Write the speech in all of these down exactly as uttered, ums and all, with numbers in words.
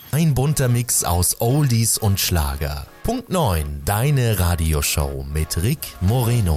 Ein bunter Mix aus Oldies und Schlager. Punkt neun, deine Radioshow mit Rick Moreno.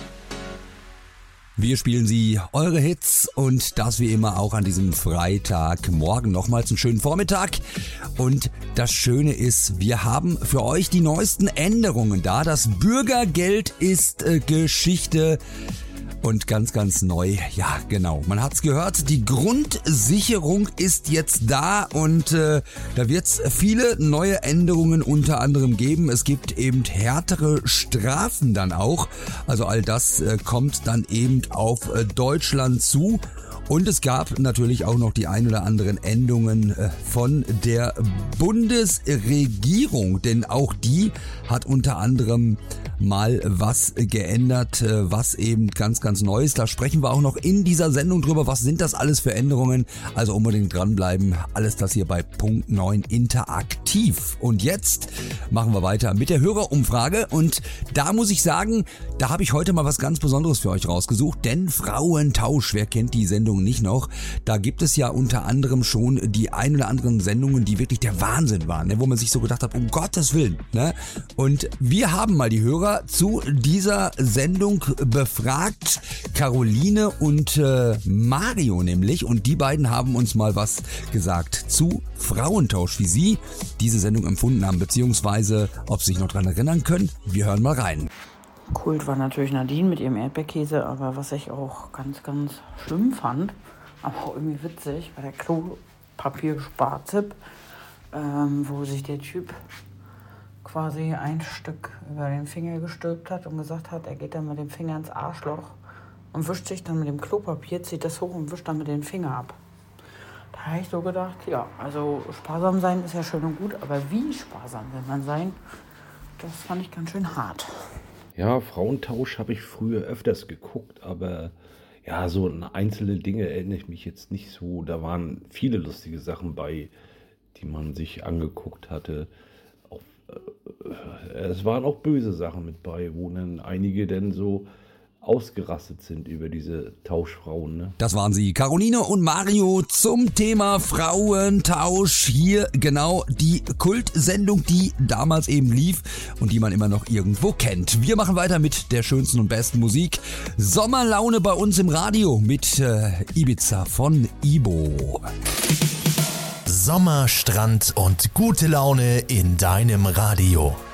Wir spielen Sie eure Hits und das wie immer auch an diesem Freitagmorgen. Nochmals einen schönen Vormittag. Und das Schöne ist, wir haben für euch die neuesten Änderungen da. Das Bürgergeld ist äh, Geschichte. Und ganz, ganz neu, ja genau, man hat's gehört, die Grundsicherung ist jetzt da und äh, da wird's viele neue Änderungen unter anderem geben. Es gibt eben härtere Strafen dann auch, also all das äh, kommt dann eben auf äh, Deutschland zu. Und es gab natürlich auch noch die ein oder anderen Änderungen von der Bundesregierung, denn auch die hat unter anderem mal was geändert, was eben ganz, ganz neu ist. Da sprechen wir auch noch in dieser Sendung drüber, was sind das alles für Änderungen. Also unbedingt dranbleiben, alles das hier bei Punkt neun interaktiv. Und jetzt machen wir weiter mit der Hörerumfrage und da muss ich sagen, da habe ich heute mal was ganz Besonderes für euch rausgesucht, denn Frauentausch, wer kennt die Sendung nicht noch, da gibt es ja unter anderem schon die ein oder anderen Sendungen, die wirklich der Wahnsinn waren, ne? Wo man sich so gedacht hat, um Gottes Willen. Ne? Und wir haben mal die Hörer zu dieser Sendung befragt, Caroline und äh, Mario nämlich, und die beiden haben uns mal was gesagt zu Frauentausch, wie sie diese Sendung empfunden haben, beziehungsweise ob sie sich noch dran erinnern können. Wir hören mal rein. Kult war natürlich Nadine mit ihrem Erdbeerkäse, aber was ich auch ganz, ganz schlimm fand, aber auch irgendwie witzig, war der Klopapier-Spartipp, ähm, wo sich der Typ quasi ein Stück über den Finger gestülpt hat und gesagt hat, er geht dann mit dem Finger ins Arschloch und wischt sich dann mit dem Klopapier, zieht das hoch und wischt dann mit dem Finger ab. Da habe ich so gedacht, ja, also sparsam sein ist ja schön und gut, aber wie sparsam will man sein, das fand ich ganz schön hart. Ja, Frauentausch habe ich früher öfters geguckt, aber ja, so an einzelne Dinge erinnere ich mich jetzt nicht so. Da waren viele lustige Sachen bei, die man sich angeguckt hatte. Auch, äh, es waren auch böse Sachen mit bei, wo dann einige dann so ausgerastet sind über diese Tauschfrauen. Ne? Das waren sie, Caroline und Mario zum Thema Frauentausch. Hier genau die Kultsendung, die damals eben lief und die man immer noch irgendwo kennt. Wir machen weiter mit der schönsten und besten Musik. Sommerlaune bei uns im Radio mit äh, Ibiza von Ibo. Sommer, Strand und gute Laune in deinem Radio.